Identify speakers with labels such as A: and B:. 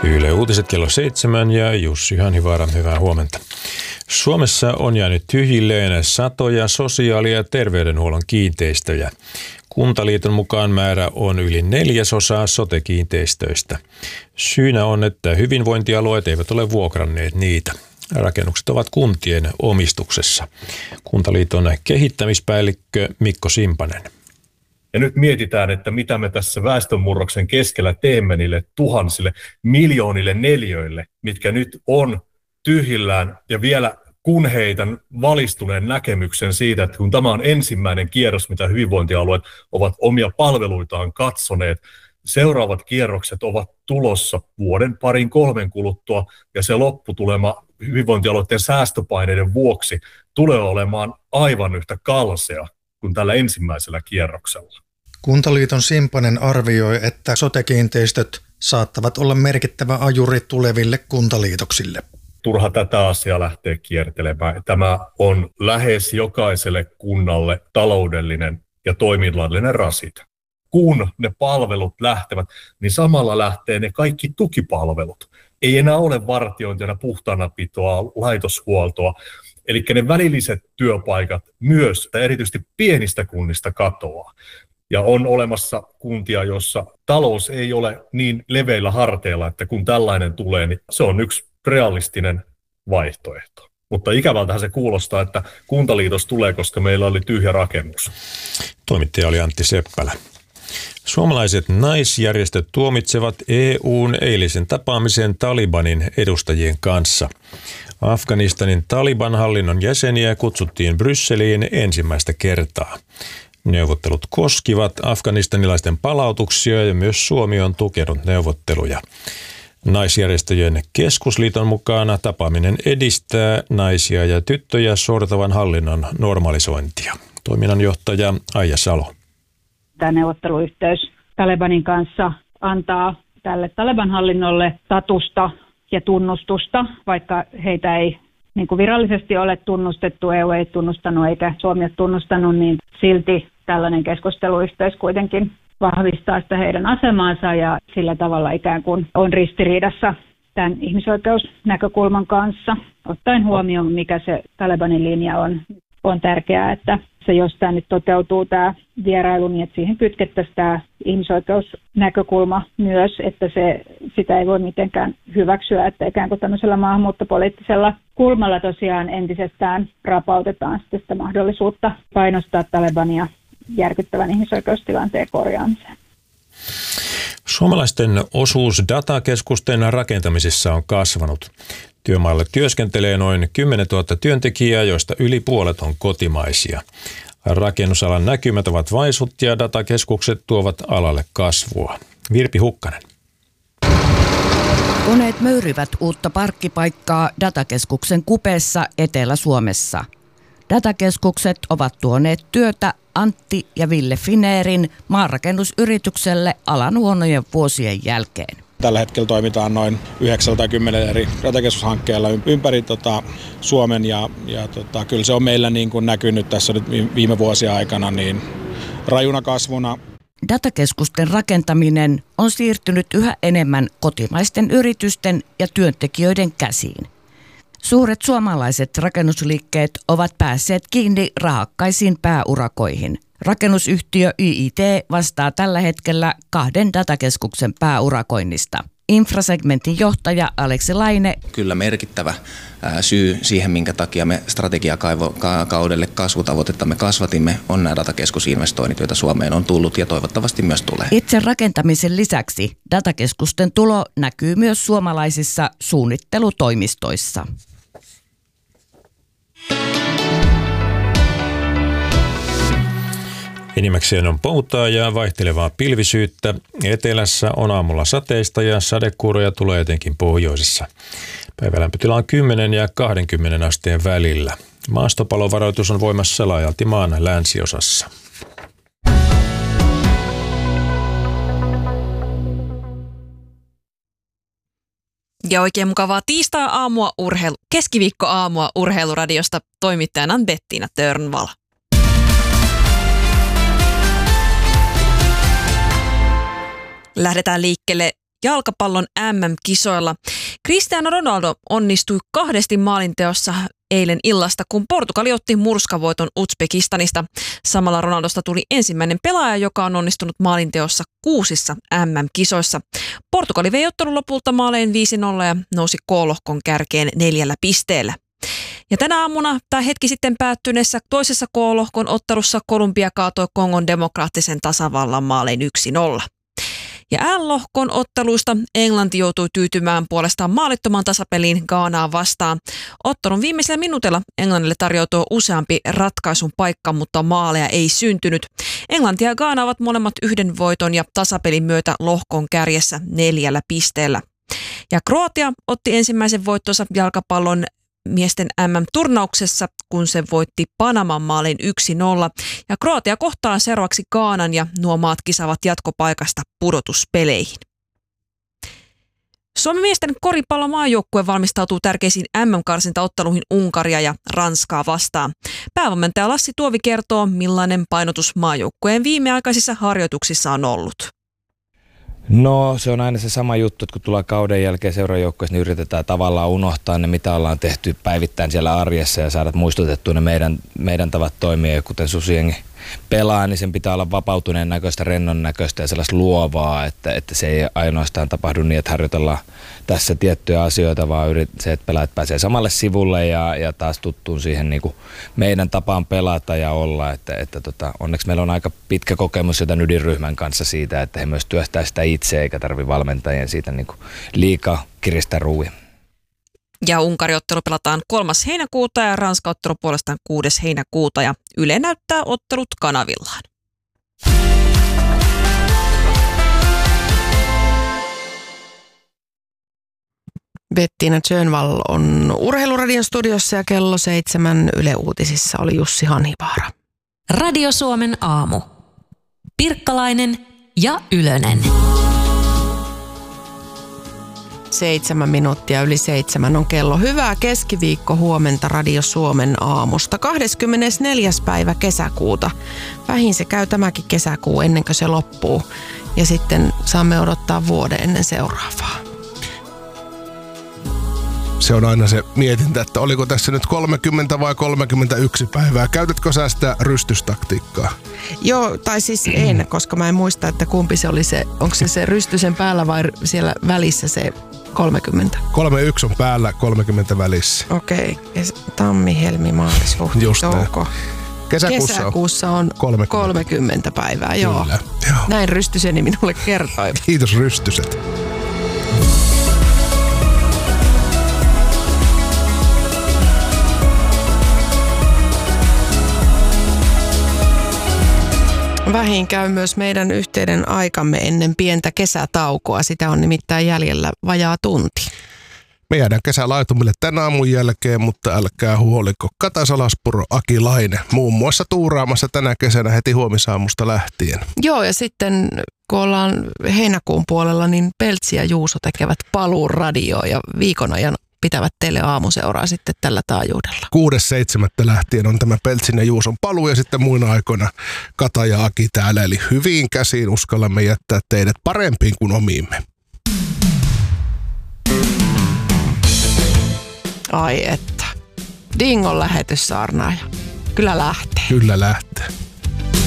A: Yle Uutiset kello 7 ja Jussi Hanhivaara, hyvää huomenta. Suomessa on jäänyt tyhjilleen satoja sosiaali- ja terveydenhuollon kiinteistöjä. Kuntaliiton mukaan määrä on yli 1/4 sote-kiinteistöistä. Syynä on, että hyvinvointialueet eivät ole vuokranneet niitä. Rakennukset ovat kuntien omistuksessa. Kuntaliiton kehittämispäällikkö Mikko Simpanen.
B: Ja nyt mietitään, että mitä me tässä väestönmurroksen keskellä teemme niille tuhansille, miljoonille neliöille, mitkä nyt on tyhjillään. Ja vielä kun heitän valistuneen näkemyksen siitä, että kun tämä on ensimmäinen kierros, mitä hyvinvointialueet ovat omia palveluitaan katsoneet, seuraavat kierrokset ovat tulossa vuoden, parin, 3 kuluttua, ja se lopputulema hyvinvointialueiden säästöpaineiden vuoksi tulee olemaan aivan yhtä kalsea kuin tällä ensimmäisellä kierroksella.
C: Kuntaliiton Simpanen arvioi, että sote-kiinteistöt saattavat olla merkittävä ajuri tuleville kuntaliitoksille.
B: Turha tätä asiaa lähtee kiertelemään. Tämä on lähes jokaiselle kunnalle taloudellinen ja toiminnallinen rasite. Kun ne palvelut lähtevät, niin samalla lähtee ne kaikki tukipalvelut. Ei enää ole vartiointia, puhtaanapitoa, laitoshuoltoa. Eli ne välilliset työpaikat myös, tai erityisesti pienistä kunnista katoaa. Ja on olemassa kuntia, jossa talous ei ole niin leveillä harteilla, että kun tällainen tulee, niin se on yksi realistinen vaihtoehto. Mutta ikävältähän se kuulostaa, että kuntaliitos tulee, koska meillä oli tyhjä rakennus.
A: Toimittaja oli Antti Seppälä. Suomalaiset naisjärjestöt tuomitsevat EU:n eilisen tapaamisen Talibanin edustajien kanssa. Afganistanin Taliban-hallinnon jäseniä kutsuttiin Brysseliin ensimmäistä kertaa. Neuvottelut koskivat afganistanilaisten palautuksia ja myös Suomi on tukenut neuvotteluja. Naisjärjestöjen keskusliiton mukana tapaaminen edistää naisia ja tyttöjä sortavan hallinnon normalisointia. Toiminnanjohtaja Aija Salo.
D: Tämä neuvotteluyhteys Talibanin kanssa antaa tälle Taliban-hallinnolle statusta ja tunnustusta, vaikka heitä ei virallisesti ole tunnustettu, EU ei tunnustanut eikä Suomi ole tunnustanut, niin silti tällainen keskusteluyhteys kuitenkin vahvistaa sitä heidän asemaansa ja sillä tavalla ikään kuin on ristiriidassa tämän ihmisoikeusnäkökulman kanssa. Ottaen huomioon, mikä se Talibanin linja on tärkeää, että jos tämä nyt toteutuu tämä vierailu, niin että siihen kytkettäisiin tämä ihmisoikeusnäkökulma myös, että sitä ei voi mitenkään hyväksyä, että ikään kuin tämmöisellä maahanmuuttopoliittisella kulmalla tosiaan entisestään rapautetaan sitä mahdollisuutta painostaa Talibania järkyttävän ihmisoikeustilanteen korjaamiseen.
A: Suomalaisten osuus datakeskusten rakentamisessa on kasvanut. Työmailla työskentelee noin 10 000 työntekijää, joista yli puolet on kotimaisia. Rakennusalan näkymät ovat vaisut ja datakeskukset tuovat alalle kasvua. Virpi Hukkanen.
E: Koneet möyryvät uutta parkkipaikkaa datakeskuksen kupeessa Etelä-Suomessa. Datakeskukset ovat tuoneet työtä Antti ja Ville Fineerin maanrakennusyritykselle alan huonojen vuosien jälkeen.
F: Tällä hetkellä toimitaan noin 90 eri datakeskushankkeella ympäri Suomen ja kyllä se on meillä niin kuin näkynyt tässä nyt viime vuosien aikana niin rajuna kasvuna.
E: Datakeskusten rakentaminen on siirtynyt yhä enemmän kotimaisten yritysten ja työntekijöiden käsiin. Suuret suomalaiset rakennusliikkeet ovat päässeet kiinni rahakkaisiin pääurakoihin. Rakennusyhtiö YIT vastaa tällä hetkellä 2 datakeskuksen pääurakoinnista. Infrasegmentin johtaja Aleksi Laine.
G: Kyllä merkittävä syy siihen, minkä takia me strategiakaudelle kasvutavoitettamme kasvatimme, on nämä datakeskusinvestoinnit, joita Suomeen on tullut ja toivottavasti myös tulee.
E: Itse rakentamisen lisäksi datakeskusten tulo näkyy myös suomalaisissa suunnittelutoimistoissa.
A: Enimmäkseen on poutaa ja vaihtelevaa pilvisyyttä. Etelässä on aamulla sateista ja sadekuuroja tulee etenkin pohjoisessa. Päivälämpötila on 10 ja 20 asteen välillä. Maastopalovaroitus on voimassa laajalti maan länsiosassa.
H: Ja oikein mukavaa tiistai-aamua keskiviikko-aamua Urheiluradiosta toimittajana on Bettina Törnvall. Lähdetään liikkeelle jalkapallon MM-kisoilla. Cristiano Ronaldo onnistui 2 maalinteossa eilen illasta, kun Portugali otti murskavoiton Uzbekistanista. Samalla Ronaldosta tuli ensimmäinen pelaaja, joka on onnistunut maalinteossa 6 MM-kisoissa. Portugali vei ottelun lopulta maalein 5-0 ja nousi K-lohkon kärkeen 4 pisteellä. Ja tänä aamuna tai hetki sitten päättyneessä toisessa K-lohkon ottelussa Kolumbia kaatoi Kongon demokraattisen tasavallan maalein 1-0. Ja L-lohkon otteluista Englanti joutui tyytymään puolestaan maalittoman tasapeliin Ghanaa vastaan. Ottelun viimeisellä minuutilla Englannille tarjoutui useampi ratkaisun paikka, mutta maaleja ei syntynyt. Englanti ja Ghana ovat molemmat 1 voiton ja tasapelin myötä lohkon kärjessä 4 pisteellä. Ja Kroatia otti ensimmäisen voittonsa jalkapallon miesten MM-turnauksessa, kun se voitti Panaman maalin 1-0. Ja Kroatia kohtaa seuraavaksi Ghanan ja nuo maat kisaavat jatkopaikasta pudotuspeleihin. Suomen miesten koripallomaajoukkue valmistautuu tärkeisiin MM-karsintaotteluihin Unkaria ja Ranskaa vastaan. Päävalmentaja Lassi Tuovi kertoo, millainen painotus maajoukkueen viimeaikaisissa harjoituksissa on ollut.
I: No se on aina se sama juttu, että kun tulee kauden jälkeen seurajoukkueessa, niin yritetään tavallaan unohtaa ne, mitä ollaan tehty päivittäin siellä arjessa ja saada muistutettua ne meidän tavat toimia. Ja kuten Susiengi pelaa, niin sen pitää olla vapautuneen näköistä, rennon näköistä ja sellaista luovaa, että se ei ainoastaan tapahdu niin, että harjoitellaan tässä tiettyjä asioita, vaan se, että pelaajat pääsee samalle sivulle ja taas tuttuun siihen niin kuin meidän tapaan pelata ja olla. Onneksi meillä on aika pitkä kokemus jotain ydinryhmän kanssa siitä, että he myös työstää sitä itse eikä tarvitse valmentajien siitä niin kuin liikaa kiristää ruuvia.
H: Ja Unkari-ottelu pelataan 3. heinäkuuta ja Ranska-ottelu puolestaan 6. heinäkuuta ja Yle näyttää ottelut kanavillaan.
J: Bettina Tjörnvall on Urheiluradion studiossa ja kello 7 Yle Uutisissa oli Jussi Hanhivaara.
K: Radio Suomen aamu. Pirkkalainen ja Ylönen.
J: 7 minuuttia yli 7 on kello. Hyvää keskiviikko huomenta Radio Suomen aamusta. 24. päivä kesäkuuta. Vähin se käy tämäkin kesäkuu ennen kuin se loppuu. Ja sitten saamme odottaa vuoden ennen seuraavaa.
L: Se on aina se mietintä, että oliko tässä nyt 30 vai 31 päivää. Käytätkö sä sitä rystystaktiikkaa?
J: Joo, tai siis en, koska mä en muista, että kumpi se oli se, onko se rystysen päällä vai siellä välissä se 30?
L: 31 on päällä, 30 välissä.
J: Okei, tammi, helmi, maalis, huhti, touko. Kesäkuussa on 30 päivää, joo. Kyllä, joo. Näin Rystyseni minulle kertoi.
L: Kiitos Rystyset.
J: Vähin käy myös meidän yhteinen aikamme ennen pientä kesätaukoa. Sitä on nimittäin jäljellä vajaa tunti.
L: Me jäädään kesälaitumille tänä aamun jälkeen, mutta älkää huoliko. Kata Salaspuro, Aki Laine muun muassa tuuraamassa tänä kesänä heti huomisaamusta lähtien.
J: Joo, ja sitten kun ollaan heinäkuun puolella, niin Peltsi ja Juuso tekevät paluun radioon ja viikon ajan pitävät teille aamuseuraa sitten tällä taajuudella.
L: 6.7. lähtien on tämä Peltsin ja Juuson paluu ja sitten muina aikoina Kata ja Aki täällä. Eli hyviin käsiin uskallamme jättää teidät parempiin kuin omiimme.
J: Ai että. Dingon lähetyssaarnaaja. Kyllä lähtee.
L: Kyllä lähtee.